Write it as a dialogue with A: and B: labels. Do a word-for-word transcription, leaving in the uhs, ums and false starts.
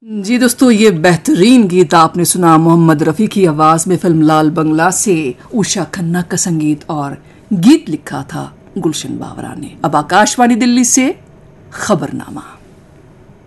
A: जी दोस्तों, ये बेहतरीन गीत आपने सुना मोहम्मद रफ़ी की आवाज़ में फिल्म लाल बंगला से। उषा खन्ना का संगीत और गीत लिखा था गुलशन बावरा ने। अब आकाशवाणी दिल्ली से खबरनामा।